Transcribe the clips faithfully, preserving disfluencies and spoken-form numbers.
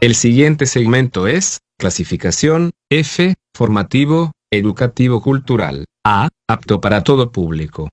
El siguiente segmento es clasificación F, formativo, educativo cultural. A, apto para todo público.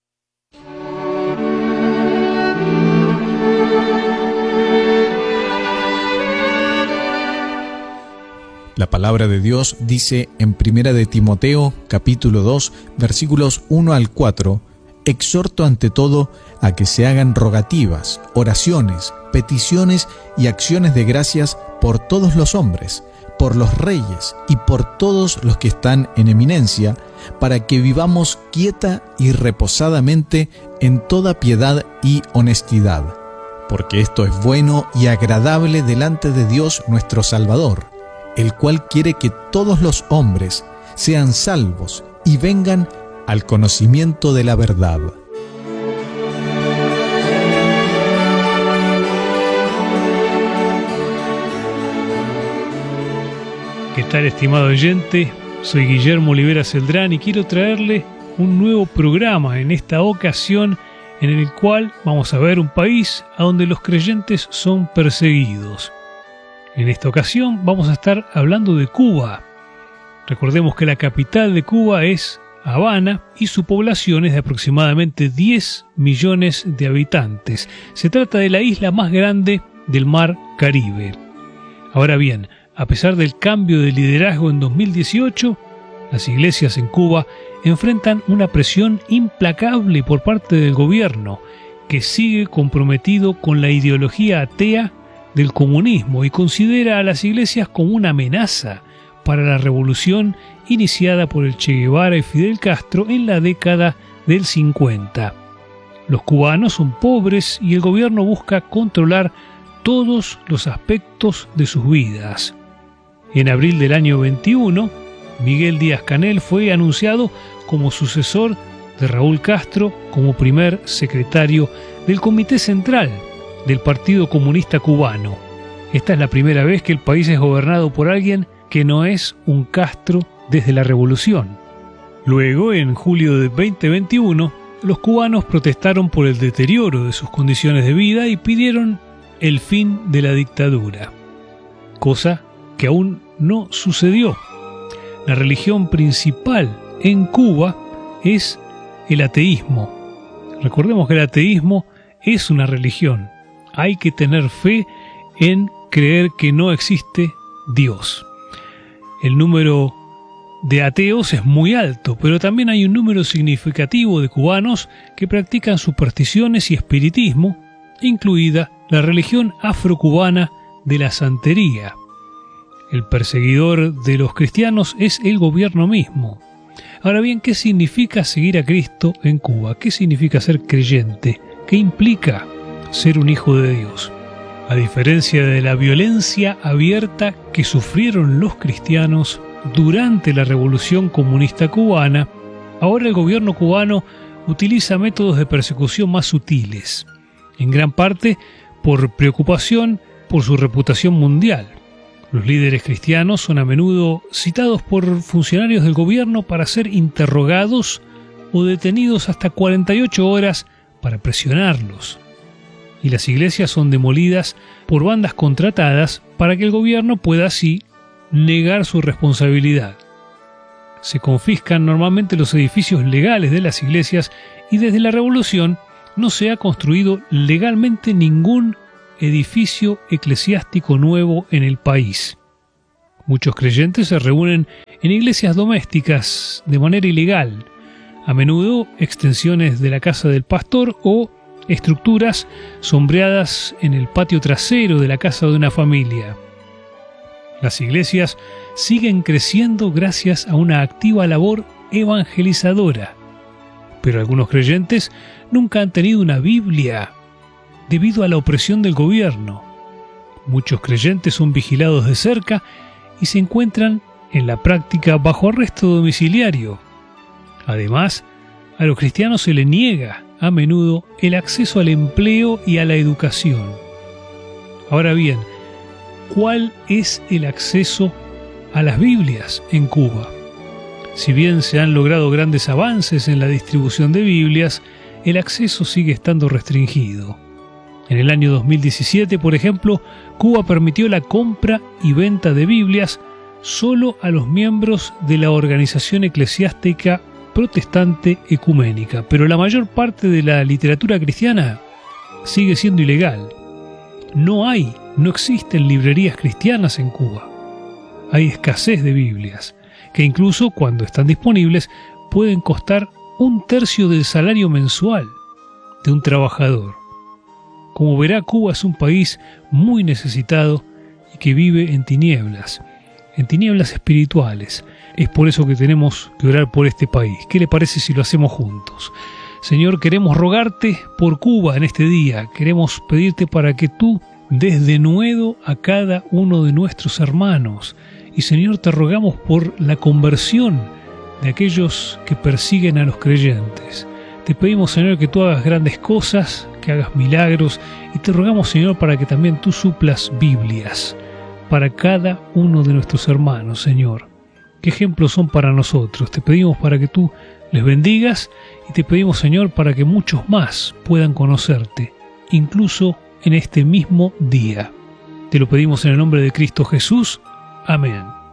La palabra de Dios dice en Primera de Timoteo, capítulo dos, versículos uno al cuatro, exhorto ante todo a que se hagan rogativas, oraciones, peticiones y acciones de gracias por todos los hombres, por los reyes y por todos los que están en eminencia, para que vivamos quieta y reposadamente en toda piedad y honestidad, porque esto es bueno y agradable delante de Dios nuestro Salvador, el cual quiere que todos los hombres sean salvos y vengan al conocimiento de la verdad. ¿Qué tal, estimado oyente? Soy Guillermo Olivera Celdrán y quiero traerle un nuevo programa en esta ocasión en el cual vamos a ver un país a donde los creyentes son perseguidos. En esta ocasión vamos a estar hablando de Cuba. Recordemos que la capital de Cuba es Habana y su población es de aproximadamente diez millones de habitantes. Se trata de la isla más grande del Mar Caribe. Ahora bien, a pesar del cambio de liderazgo en dos mil dieciocho, las iglesias en Cuba enfrentan una presión implacable por parte del gobierno, que sigue comprometido con la ideología atea del comunismo y considera a las iglesias como una amenaza para la revolución iniciada por el Che Guevara y Fidel Castro en la década del cincuenta. Los cubanos son pobres y el gobierno busca controlar todos los aspectos de sus vidas. En abril del año veintiuno, Miguel Díaz-Canel fue anunciado como sucesor de Raúl Castro como primer secretario del Comité Central del Partido Comunista Cubano. Esta es la primera vez que el país es gobernado por alguien que no es un Castro desde la revolución. Luego, en julio de veinte veintiuno, los cubanos protestaron por el deterioro de sus condiciones de vida y pidieron el fin de la dictadura, cosa que aún no sucedió. La religión principal en Cuba es el ateísmo. Recordemos que el ateísmo es una religión. Hay que tener fe en creer que no existe Dios. El número de ateos es muy alto, pero también hay un número significativo de cubanos que practican supersticiones y espiritismo, incluida la religión afrocubana de la santería. El perseguidor de los cristianos es el gobierno mismo. Ahora bien, ¿qué significa seguir a Cristo en Cuba? ¿Qué significa ser creyente? ¿Qué implica ser un hijo de Dios? A diferencia de la violencia abierta que sufrieron los cristianos durante la Revolución Comunista Cubana, ahora el gobierno cubano utiliza métodos de persecución más sutiles, en gran parte por preocupación por su reputación mundial. Los líderes cristianos son a menudo citados por funcionarios del gobierno para ser interrogados o detenidos hasta cuarenta y ocho horas para presionarlos. Y las iglesias son demolidas por bandas contratadas para que el gobierno pueda así negar su responsabilidad. Se confiscan normalmente los edificios legales de las iglesias y desde la revolución no se ha construido legalmente ningún edificio eclesiástico nuevo en el país. Muchos creyentes se reúnen en iglesias domésticas de manera ilegal, a menudo extensiones de la casa del pastor o estructuras sombreadas en el patio trasero de la casa de una familia. Las iglesias siguen creciendo gracias a una activa labor evangelizadora, pero algunos creyentes nunca han tenido una Biblia debido a la opresión del gobierno. Muchos creyentes son vigilados de cerca y se encuentran en la práctica bajo arresto domiciliario. Además, a los cristianos se les niega a menudo el acceso al empleo y a la educación. Ahora bien, ¿cuál es el acceso a las Biblias en Cuba? Si bien se han logrado grandes avances en la distribución de Biblias, el acceso sigue estando restringido. En el año dos mil diecisiete, por ejemplo, Cuba permitió la compra y venta de Biblias solo a los miembros de la organización eclesiástica protestante ecuménica, pero la mayor parte de la literatura cristiana sigue siendo ilegal. No hay, no existen librerías cristianas en Cuba. Hay escasez de Biblias, que incluso cuando están disponibles pueden costar un tercio del salario mensual de un trabajador. Como verá, Cuba es un país muy necesitado y que vive en tinieblas, en tinieblas espirituales. Es por eso que tenemos que orar por este país. ¿Qué le parece si lo hacemos juntos? Señor, queremos rogarte por Cuba en este día. Queremos pedirte para que tú des denuedo a cada uno de nuestros hermanos. Y Señor, te rogamos por la conversión de aquellos que persiguen a los creyentes. Te pedimos, Señor, que tú hagas grandes cosas, que hagas milagros, y te rogamos, Señor, para que también tú suplas Biblias para cada uno de nuestros hermanos, Señor. ¿Qué ejemplos son para nosotros? Te pedimos para que tú les bendigas y te pedimos, Señor, para que muchos más puedan conocerte, incluso en este mismo día. Te lo pedimos en el nombre de Cristo Jesús. Amén.